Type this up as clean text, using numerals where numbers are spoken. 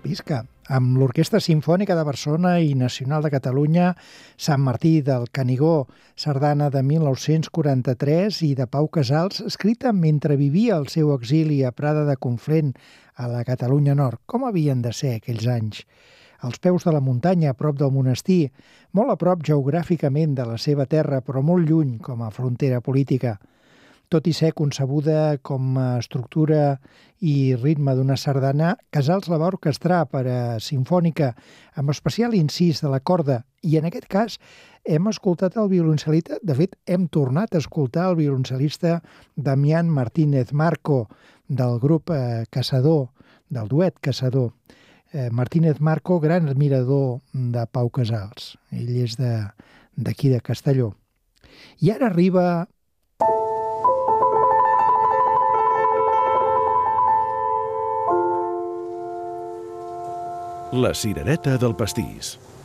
Visca! Amb l'Orquestra Simfònica de Barcelona i Nacional de Catalunya, Sant Martí del Canigó, sardana de 1943 i de Pau Casals, escrita mentre vivia el seu exili a Prada de Conflent, a la Catalunya Nord. Com havien de ser aquells anys? Als peus de la muntanya, a prop del monestir, molt a prop geogràficament de la seva terra, però molt lluny com a frontera política. Tot i ser concebuda com a estructura i ritme d'una sardana, Casals la va orquestrar per a simfònica, amb especial incís de la corda, i en aquest cas hem escoltat el violoncel·lista, de fet hem tornat a escoltar el violoncel·lista Damián Martínez Marco, del grup Caçador, del duet Caçador. Martínez Marco, gran admirador de Pau Casals. Ell és d'aquí de Castelló. I ara arriba... La cirereta del pastís.